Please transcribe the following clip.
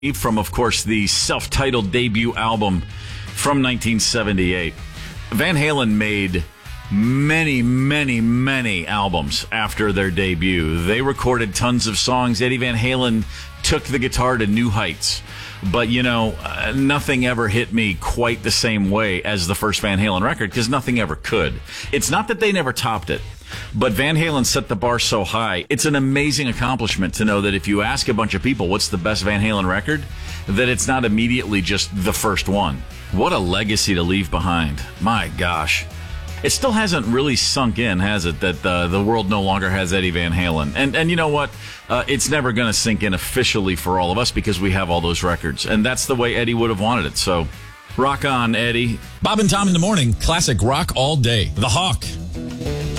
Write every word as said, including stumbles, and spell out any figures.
from, of course, the self-titled debut album from nineteen seventy-eight. Van Halen made many, many, many albums after their debut. They recorded tons of songs. Eddie Van Halen took the guitar to new heights. But, you know, uh, nothing ever hit me quite the same way as the first Van Halen record, because nothing ever could. It's not that they never topped it, but Van Halen set the bar so high. It's an amazing accomplishment to know that if you ask a bunch of people what's the best Van Halen record, that it's not immediately just the first one. What a legacy to leave behind. My gosh. It still hasn't really sunk in, has it, that uh, the world no longer has Eddie Van Halen. And and you know what? Uh, it's never going to sink in officially for all of us because we have all those records. And that's the way Eddie would have wanted it. So rock on, Eddie. Bob and Tom in the morning. Classic rock all day. The Hawk.